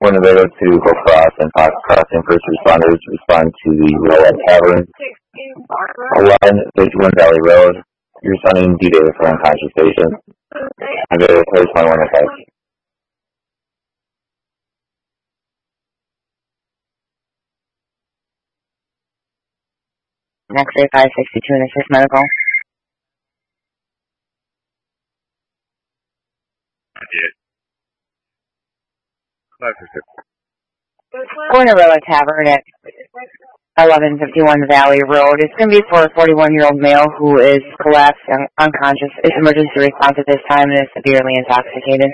Winnebago to Hope Cross and Fox Crossing. First responders respond to the Rolla Tavern, 1151 Valley Road. You're responding D-Day for unconscious patient. And the place 115. Next day 562 and assist medical. Going to Rolla Tavern at 1151 Valley Road. It's going to be for a 41-year-old male who is collapsed and unconscious. It's emergency response at this time and is severely intoxicated.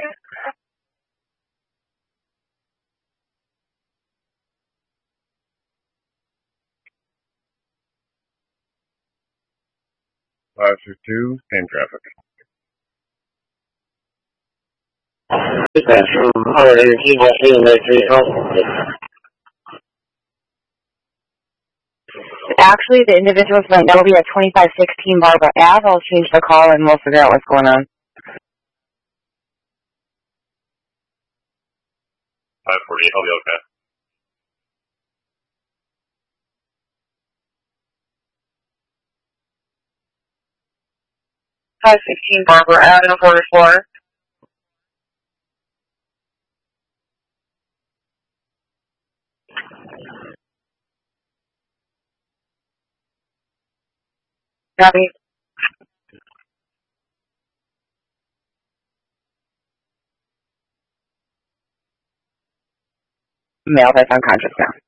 Two, same traffic. Actually, the individual's right now will be at 2516 Barbara Ave. I'll change the call and we'll figure out what's going on. 548, I'll be okay. Barbara Ave, 44. Copy. Male that's unconscious now.